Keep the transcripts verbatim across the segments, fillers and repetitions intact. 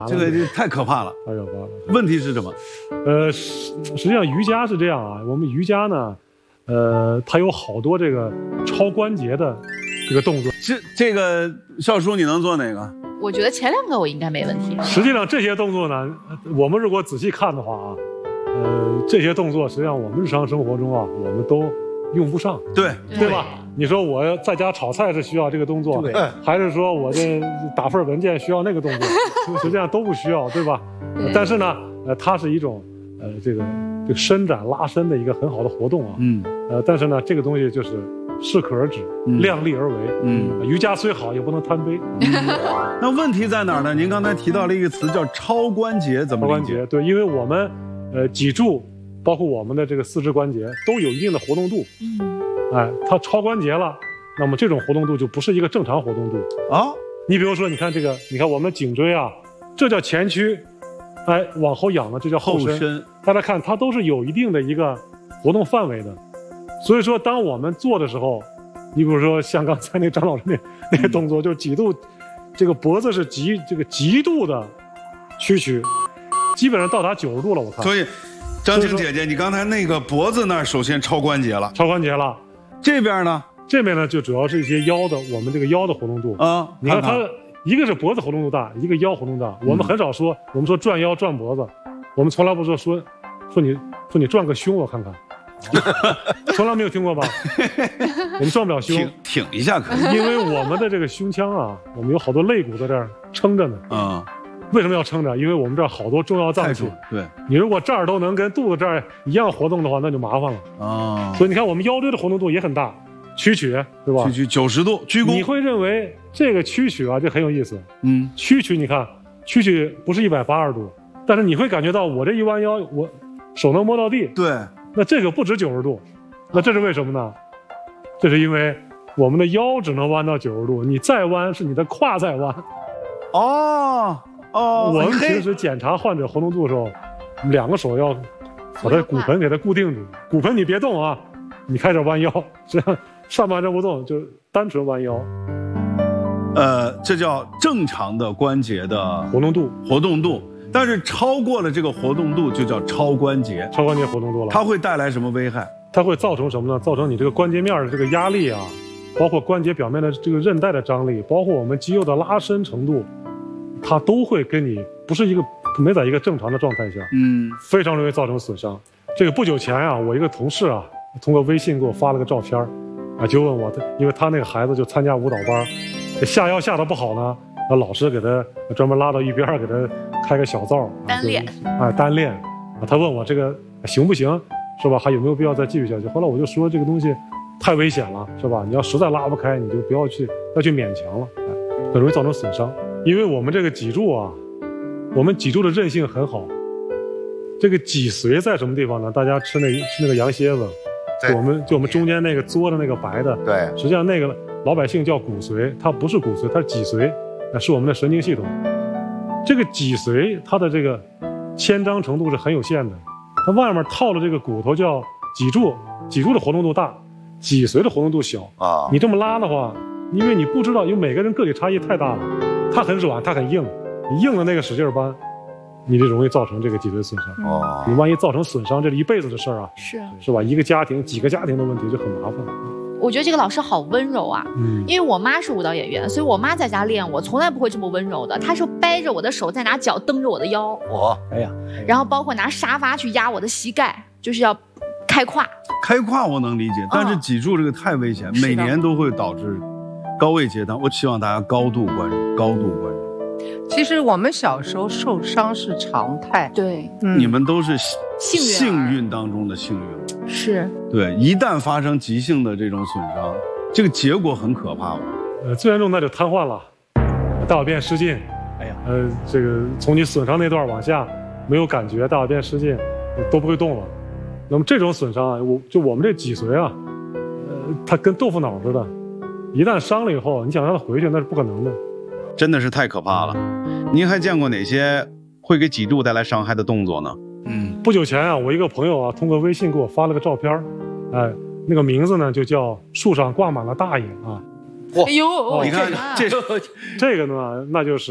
这个就太可怕了， 太可怕了。 问题是什么？ 呃，实实际上瑜伽是这样啊，我们瑜伽呢，呃，它有好多这个超关节的这个动作。 这这个少叔你能做哪个？ 我觉得前两个我应该没问题。 实际上这些动作呢，我们如果仔细看的话啊，呃，这些动作实际上我们日常生活中啊，我们都用不上， 对对吧？你说我在家炒菜是需要这个动作，还是说我这打份文件需要那个动作？实际上都不需要，对吧？但是呢，呃，它是一种呃这个这个伸展拉伸的一个很好的活动啊。嗯。呃，但是呢，这个东西就是适可而止，嗯、量力而为。嗯。瑜伽虽好，也不能贪杯。嗯、 那问题在哪儿呢？您刚才提到了一个词叫超关节，怎么理解？ 超关节，对，因为我们呃脊柱包括我们的这个四肢关节都有一定的活动度。嗯。哎，它超关节了，那么这种活动度就不是一个正常活动度啊。你比如说，你看这个，你看我们颈椎啊，这叫前屈，哎，往后仰的这叫后伸。后伸大家看，它都是有一定的一个活动范围的。所以说，当我们做的时候，你比如说像刚才那张老师那那个动作，就是几度，这个脖子是极这个极度的屈曲，基本上到达九十度了，我看。 所以，张晴姐姐，你刚才那个脖子那儿首先超关节了， 超关节了。这边呢？ 这边呢，就主要是一些腰的，我们这个腰的活动度啊。你看它，一个是脖子活动度大，一个腰活动大。我们很少说，我们说转腰、转脖子，我们从来不说说说你说你转个胸，我看看，从来没有听过吧？我们转不了胸， 挺挺一下可以， 因为我们的这个胸腔啊，我们有好多肋骨在这儿撑着呢。啊。为什么要撑着？因为我们这儿好多重要脏器。 对， 你如果这儿都能跟肚子这儿一样活动的话，那就麻烦了啊。所以你看，我们腰椎的活动度也很大，屈曲，对吧？ 屈曲九十度，鞠躬。 你会认为这个屈曲啊，这很有意思。嗯，屈曲，你看屈曲不是一百八十度，但是你会感觉到我这一弯腰，我手能摸到地。 对， 那这个不止九十度，那这是为什么呢？这是因为我们的腰只能弯到九十度，你再弯是你的胯在弯。 哦。哦， 我们平时检查患者活动度的时候，两个手要把它骨盆给它固定住，骨盆你别动啊，你开始弯腰，这样上半身不动，就单纯弯腰。 呃，这叫正常的关节的活动度， 活动度，但是超过了这个活动度就叫超关节， 超关节活动度了。 它会带来什么危害？ 它会造成什么呢？造成你这个关节面的这个压力啊，包括关节表面的这个韧带的张力，包括我们肌肉的拉伸程度。它都会跟你不是一个没在一个正常的状态下，嗯，非常容易造成损伤。这个不久前啊，我一个同事啊，通过微信给我发了个照片，啊，就问我，因为他那个孩子就参加舞蹈班，下腰下的不好呢，那老师给他专门拉到一边给他开个小灶， 单练， 啊，单练，啊，他问我这个行不行，是吧？还有没有必要再继续下去？后来我就说这个东西太危险了，是吧？你要实在拉不开，你就不要去要去勉强了，哎，很容易造成损伤。因为我们这个脊柱啊，我们脊柱的韧性很好。这个脊髓在什么地方呢？大家吃那吃那个羊蝎子，就我们就我们中间那个嘬的那个白的， 对， 实际上那个老百姓叫骨髓，它不是骨髓，它是脊髓，是我们的神经系统。这个脊髓它的这个牵张程度是很有限的，它外面套的这个骨头叫脊柱，脊柱的活动度大，脊髓的活动度小啊。你这么拉的话，因为你不知道，因为每个人个体差异太大了。它很软，它很硬，你硬的那个使劲扳，你就容易造成这个脊椎损伤。哦，你万一造成损伤，这是一辈子的事儿啊， 是是吧？一个家庭、几个家庭的问题就很麻烦。 我觉得这个老师好温柔啊，嗯，因为我妈是舞蹈演员，所以我妈在家练我，从来不会这么温柔的。她是掰着我的手，再拿脚蹬着我的腰， 我，哎呀， 然后包括拿沙发去压我的膝盖，就是要开胯。 开胯我能理解，但是脊柱这个太危险，每年都会导致高位截瘫，我希望大家高度关注，高度关注。 其实我们小时候受伤是常态， 对， 嗯、你们都是幸运幸运当中的幸运， 是对。一旦发生急性的这种损伤，这个结果很可怕。 呃，最严重那就瘫痪了，大小便失禁。哎呀，呃，这个从你损伤那段往下没有感觉，大小便失禁都不会动了。那么这种损伤啊，我就我们这脊髓啊，呃，它跟豆腐脑似的。一旦伤了以后，你想让它回去那是不可能的， 真的是太可怕了。您还见过哪些会给脊柱带来伤害的动作呢？ 嗯，不久前啊，我一个朋友啊，通过微信给我发了个照片，哎，那个名字呢就叫树上挂满了大爷啊。 哎呦， 你看这这个呢，那就是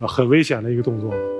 很危险的一个动作。